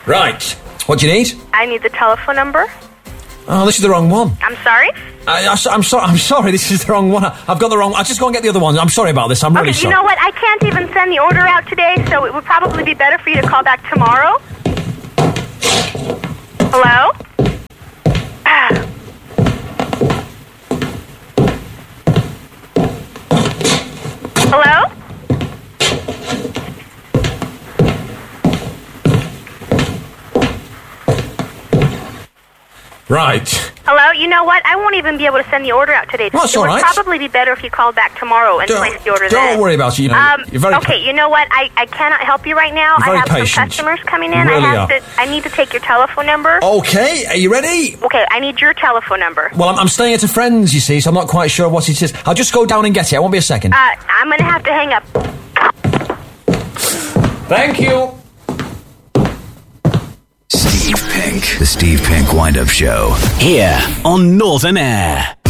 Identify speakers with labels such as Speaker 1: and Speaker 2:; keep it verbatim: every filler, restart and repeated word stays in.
Speaker 1: Right. What do you need?
Speaker 2: I need the telephone number.
Speaker 1: Oh, this is the wrong one.
Speaker 2: I'm sorry?
Speaker 1: I, I, I'm sorry. I'm sorry. This is the wrong one. I've got the wrong. I'll just go and get the other one. I'm sorry about this. I'm really
Speaker 2: okay,
Speaker 1: sorry.
Speaker 2: You know what? I can't even send the order out today, so it would probably be better for you to call back tomorrow. Hello? Ah. Hello?
Speaker 1: Right.
Speaker 2: Hello? You know what? I won't even be able to send the order out today.
Speaker 1: Well, that's
Speaker 2: it
Speaker 1: all
Speaker 2: would
Speaker 1: right.
Speaker 2: probably be better if you called back tomorrow and
Speaker 1: Don't,
Speaker 2: placed the order
Speaker 1: don't
Speaker 2: then.
Speaker 1: worry about it. You know,
Speaker 2: Um,
Speaker 1: you're very
Speaker 2: okay, you know what? I, I cannot help you right now.
Speaker 1: You're very
Speaker 2: I have
Speaker 1: patient.
Speaker 2: some customers coming in.
Speaker 1: You really
Speaker 2: I have
Speaker 1: are.
Speaker 2: to. I need to take your telephone number.
Speaker 1: Okay, are you ready?
Speaker 2: Okay, I need your telephone number.
Speaker 1: Well, I'm, I'm staying at a friend's, you see, so I'm not quite sure what it is. I'll just go down and get it. I won't be a second.
Speaker 2: Uh, I'm gonna have to hang up.
Speaker 1: Thank you.
Speaker 3: Steve Pink. The Steve Pink Wind-Up Show. Here on Northern Air.